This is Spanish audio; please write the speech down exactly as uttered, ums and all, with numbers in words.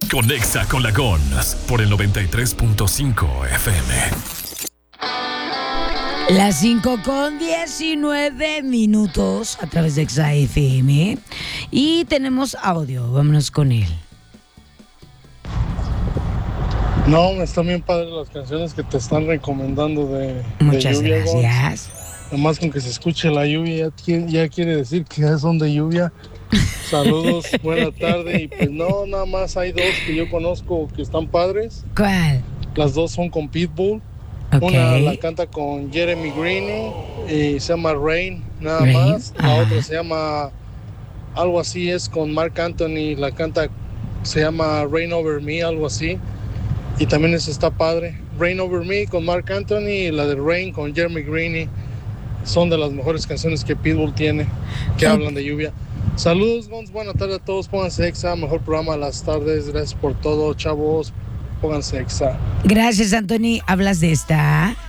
Conexa con la Gons por el noventa y tres punto cinco F M. Las cinco con diecinueve minutos a través de Exa F M. Y tenemos audio, vámonos con él. No, están bien padres las canciones que te están recomendando de, Muchas de lluvia, gracias. Gons. Nomás con que se escuche la lluvia ya, ya quiere decir que ya son de lluvia. Saludos, buena tarde. Y pues no, nada más hay dos que yo conozco que están padres. ¿Cuál? Las dos son con Pitbull. Okay. Una la canta con Jeremy Greene y se llama Rain, nada Rain, más. La ah. otra se llama algo así, es con Marc Anthony. La canta se llama Rain Over Me, algo así. Y también esa está padre. Rain Over Me con Marc Anthony y la de Rain con Jeremy Greene. Son de las mejores canciones que Pitbull tiene, que hablan de lluvia. Saludos, Gons, buenas tardes a todos. Pónganse Exa, mejor programa a las tardes. Gracias por todo, chavos. Pónganse Exa. Gracias, Anthony. ¿Hablas de esta?